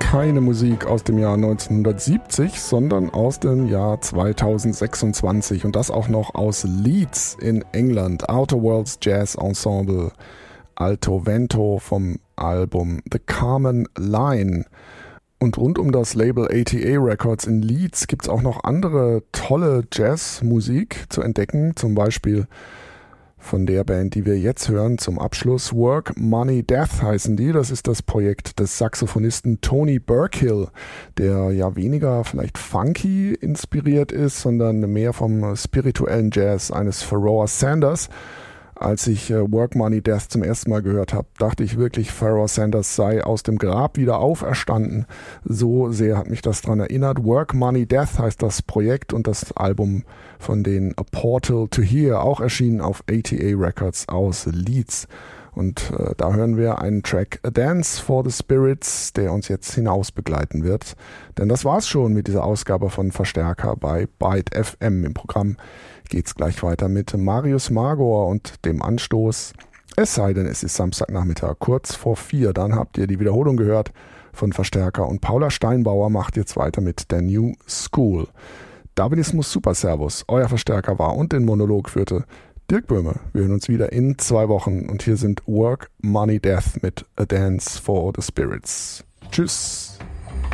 keine Musik aus dem Jahr 1970, sondern aus dem Jahr 2026 und das auch noch aus Leeds in England. Outer Worlds Jazz Ensemble Alto Vento vom Album The Carmen Line. Und rund um das Label ATA Records in Leeds gibt es auch noch andere tolle Jazzmusik zu entdecken, zum Beispiel von der Band, die wir jetzt hören, zum Abschluss. Work, Money, Death heißen die. Das ist das Projekt des Saxophonisten Tony Burkill, der ja weniger vielleicht funky inspiriert ist, sondern mehr vom spirituellen Jazz eines Pharoah Sanders. Als ich Work, Money, Death zum ersten Mal gehört habe, dachte ich wirklich, Pharoah Sanders sei aus dem Grab wieder auferstanden. So sehr hat mich das daran erinnert. Work, Money, Death heißt das Projekt und das Album von den A Portal to Here, auch erschienen auf ATA Records aus Leeds. Und da hören wir einen Track, A Dance for the Spirits, der uns jetzt hinaus begleiten wird. Denn das war's schon mit dieser Ausgabe von Verstärker bei Byte FM. Im Programm geht's gleich weiter mit Marius Magor und dem Anstoß. Es sei denn, es ist Samstagnachmittag, kurz vor 4. Dann habt ihr die Wiederholung gehört von Verstärker. Und Paula Steinbauer macht jetzt weiter mit der New School. Darwinismus Super Servus, euer Verstärker war und den Monolog führte Dirk Böhme. Wir hören uns wieder in 2 Wochen und hier sind Work, Money, Death mit A Dance for the Spirits. Tschüss.